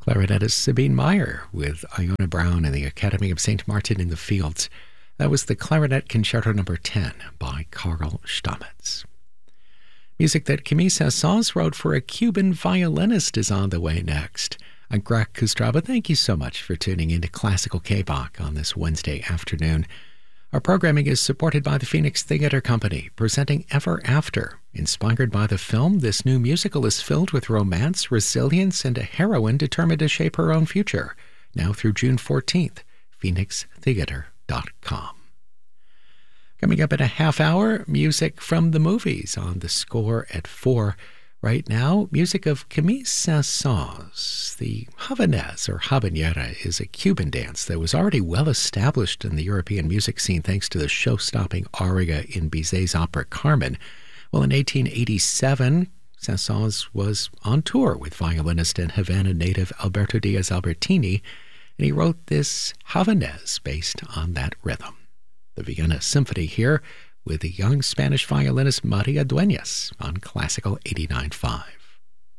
Clarinetist Sabine Meyer with Iona Brown and the Academy of St. Martin in the Fields. That was the Clarinet Concerto No. 10 by Carl Stamitz. Music that Camille Saint-Saëns wrote for a Cuban violinist is on the way next. I'm Greg Kustraba. Thank you so much for tuning in to Classical K-Bach on this Wednesday afternoon. Our programming is supported by the Phoenix Theater Company, presenting Ever After. Inspired by the film, this new musical is filled with romance, resilience, and a heroine determined to shape her own future. Now through June 14th, phoenixtheater.com. Coming up in a half hour, music from the movies on The Score at 4. Right now, music of Camille Saint-Saëns. The Havanaise, or habanera, is a Cuban dance that was already well established in the European music scene thanks to the show-stopping aria in Bizet's opera Carmen. Well, in 1887, Saint-Saëns was on tour with violinist and Havana native Alberto Diaz Albertini, and he wrote this Havanaise based on that rhythm. The Vienna Symphony here with the young Spanish violinist Maria Dueñas on Classical 89.5.